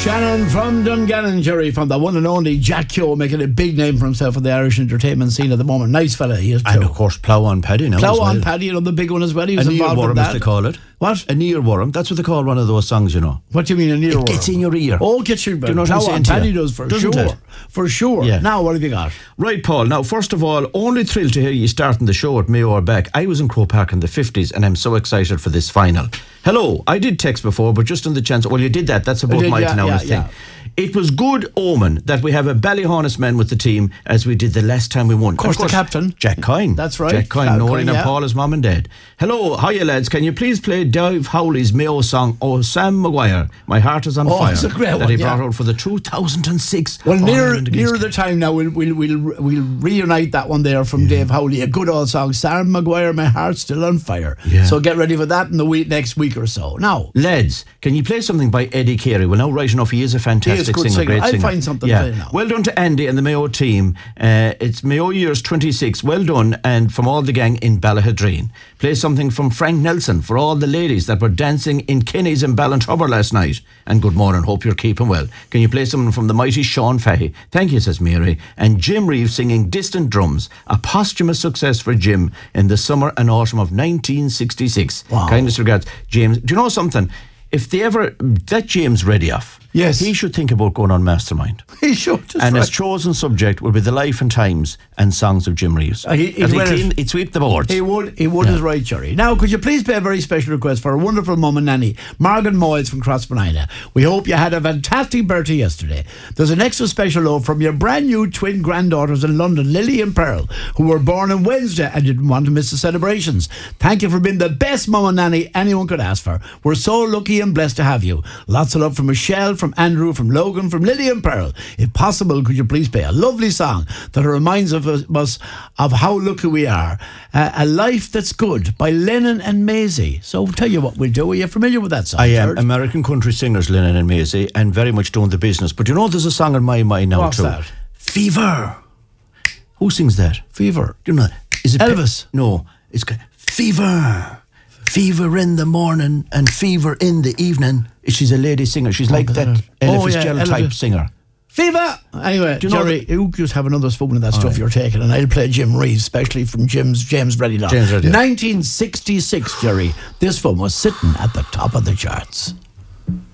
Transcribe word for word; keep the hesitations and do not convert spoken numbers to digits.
Shannon from Dungannon, Jerry, from the one and only Jack Keogh, making a big name for himself in the Irish entertainment scene at the moment. Nice fella he is too. And of course Plough on Paddy now. Plough well. on Paddy, you know, the big one as well. He was an involved earworm, in that. as they call it. What? An earworm. That's what they call one of those songs, you know. What do you mean an earworm? It gets in your ear. Oh, gets your Do you know what Plough I'm saying on to Paddy you? does for Doesn't sure. it? For sure. Yeah. Now, what have you got? Right, Paul. Now, first of all, only thrilled to hear you starting the show at Mayo or back. I was in Croke Park in the fifties and I'm so excited for this final. Hello, I did text before, but just on the chance, well, you did that. That's about did, my yeah, now yeah, thing. yeah. It was good omen that we have a Ballyhonest man with the team as we did the last time we won. Of course, the captain. Jack Coyne. That's right. Jack Coyne, Jack Noreen Coyne, and yeah. Paula's mum and dad. Hello, hiya lads, can you please play Dave Howley's Mayo song, Oh Sam Maguire, My Heart Is on Oh, Fire, it's a great that one, he yeah. brought out for the two thousand six Well, near All-Ireland near against the time now, we'll we'll we'll, we'll reunite that one there from Dave Howley, a good old song, Sam Maguire, My Heart's Still on Fire. Yeah. So get ready for that in the week next week or so. Now, Lads, can you play something by Eddie Carey? Well, now, right enough, he is a fantastic He is a good singer, singer. great I'll singer. find something yeah. to play now. Well done to Andy and the Mayo team. Uh, it's Mayo Years twenty-six. Well done, and from all the gang in Ballahadreen. Play something from Frank Nelson for all the ladies that were dancing in Kenny's in Ballintubber last night. And good morning, hope you're keeping well. Can you play something from the mighty Sean Fahey? Thank you, says Mary. And Jim Reeves singing Distant Drums, a posthumous success for Jim in the summer and autumn of nineteen sixty-six. Wow. Kindest regards, James. Do you know something? If they ever, that James Redioff, Yes. he should think about going on Mastermind. he should. That's And right. his chosen subject will be the life and times and songs of Jim Reeves. Uh, he- he'd As he win it. clean, he'd sweep the boards. He would, he would Yeah. is right, Jerry. Now, could you please play a very special request for a wonderful mum and nanny, Margaret Moyles from Crossbenina. We hope you had a fantastic birthday yesterday. There's an extra special love from your brand new twin granddaughters in London, Lily and Pearl, who were born on Wednesday and didn't want to miss the celebrations. Thank you for being the best mum and nanny anyone could ask for. We're so lucky and blessed to have you. Lots of love from Michelle, from Andrew, from Logan, from Lily and Pearl. If possible, could you please play a lovely song that reminds of us, us of how lucky we are. Uh, A Life That's Good by Lennon and Maisie. So tell you what we'll do. Are you familiar with that song? I am George? American country singers, Lennon and Maisie, and very much doing the business. But you know, there's a song in my mind now What's too. that? Fever. Who sings that? Fever. Do you know? Is it Elvis? Pe- no, it's ca- Fever. Fever in the morning and fever in the evening. She's a lady singer. She's like that that- Ella Oh, yeah, Fitzgerald Ella type Fitz- singer. Fever! Anyway, Do you know Jerry, that- you just have another spoon of that stuff you're taking, and I'll play Jim Reeves, especially from Jim's James Reddylock. James Reddylock. nineteen sixty-six, Jerry. This one was sitting at the top of the charts.